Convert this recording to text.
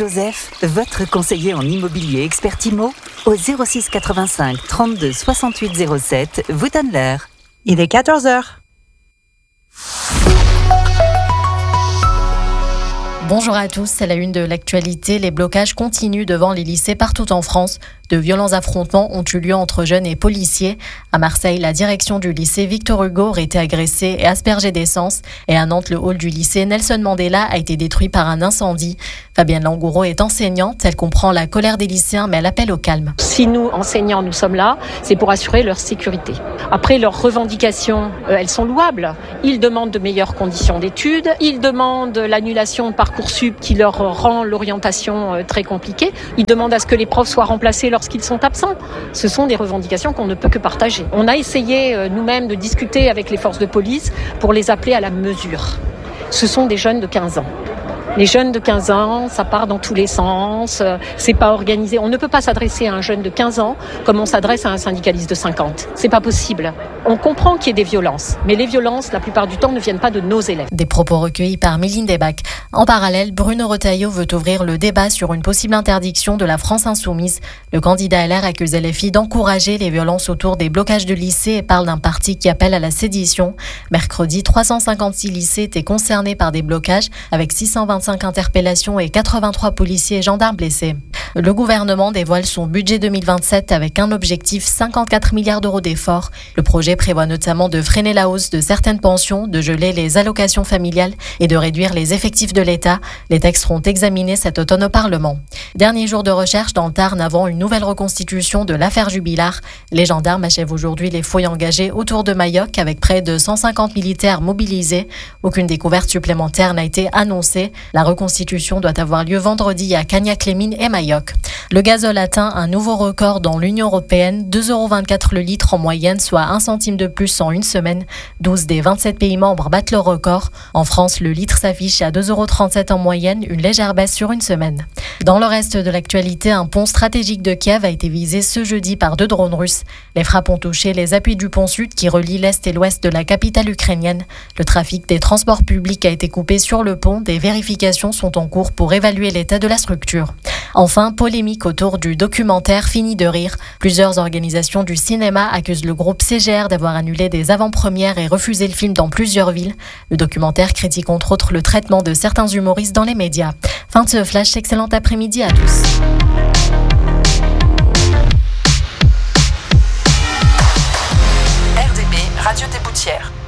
Joseph, votre conseiller en immobilier expert IMO, au 06 85 32 68 07, vous donne l'heure. Il est 14h. Bonjour à tous, c'est la une de l'actualité. Les blocages continuent devant les lycées partout en France. De violents affrontements ont eu lieu entre jeunes et policiers. À Marseille, la direction du lycée Victor Hugo aurait été agressée et aspergée d'essence. Et à Nantes, le hall du lycée Nelson Mandela a été détruit par un incendie. Fabienne Langouro est enseignante. Elle comprend la colère des lycéens, mais elle appelle au calme. Si nous, enseignants, nous sommes là, c'est pour assurer leur sécurité. Après, leurs revendications, elles sont louables. Ils demandent de meilleures conditions d'études. Ils demandent l'annulation de Parcoursup qui leur rend l'orientation très compliquée. Ils demandent à ce que les profs soient remplacés lorsqu'ils sont absents. Ce sont des revendications qu'on ne peut que partager. On a essayé nous-mêmes de discuter avec les forces de police pour les appeler à la mesure. Ce sont des jeunes de 15 ans. Les jeunes de 15 ans, ça part dans tous les sens, c'est pas organisé. On ne peut pas s'adresser à un jeune de 15 ans comme on s'adresse à un syndicaliste de 50. C'est pas possible. On comprend qu'il y ait des violences, mais les violences, la plupart du temps, ne viennent pas de nos élèves. Des propos recueillis par Méline Debac. En parallèle, Bruno Retailleau veut ouvrir le débat sur une possible interdiction de la France insoumise. Le candidat LR accuse LFI d'encourager les violences autour des blocages de lycées et parle d'un parti qui appelle à la sédition. Mercredi, 356 lycées étaient concernés par des blocages, avec 625 interpellations et 83 policiers et gendarmes blessés. Le gouvernement dévoile son budget 2027 avec un objectif 54 milliards d'euros d'efforts. Le projet prévoit notamment de freiner la hausse de certaines pensions, de geler les allocations familiales et de réduire les effectifs de l'État. Les textes seront examinés cet automne au Parlement. Dernier jour de recherche dans le Tarn avant une nouvelle reconstitution de l'affaire Jubilard. Les gendarmes achèvent aujourd'hui les fouilles engagées autour de Mayoc avec près de 150 militaires mobilisés. Aucune découverte supplémentaire n'a été annoncée. La reconstitution doit avoir lieu vendredi à Cagnac-les-Mines et Mayoc. Le gazole atteint un nouveau record dans l'Union européenne, 2,24 € le litre en moyenne, soit 1 centime de plus en une semaine. 12 des 27 pays membres battent le record. En France, le litre s'affiche à 2,37 € en moyenne, une légère baisse sur une semaine. Dans le reste de l'actualité, un pont stratégique de Kiev a été visé ce jeudi par 2 drones russes. Les frappes ont touché les appuis du pont sud qui relie l'est et l'ouest de la capitale ukrainienne. Le trafic des transports publics a été coupé sur le pont. Des vérifications sont en cours pour évaluer l'état de la structure. Enfin, polémique autour du documentaire Fini de rire. Plusieurs organisations du cinéma accusent le groupe CGR d'avoir annulé des avant-premières et refusé le film dans plusieurs villes. Le documentaire critique entre autres le traitement de certains humoristes dans les médias. Fin de ce flash, excellent après-midi à tous. RDB, Radio des Boutières.